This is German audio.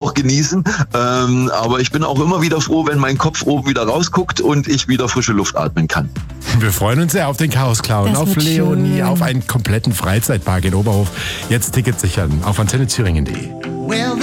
auch genießen. Aber ich bin auch immer wieder froh, wenn mein Kopf oben wieder rausguckt und ich wieder frische Luft atmen kann. Wir freuen uns sehr auf den Chaos-Clown, auf Leonie, schön. auf einen kompletten Freizeitpark in Oberhof. Jetzt Tickets sichern auf antennethüringen.de.